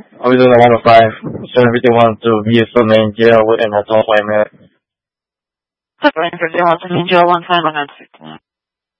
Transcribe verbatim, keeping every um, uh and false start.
I'll be doing the one to five. So everything wants to be a main jail within a twelve minutes. Going for zero one seven zero one five one nine six.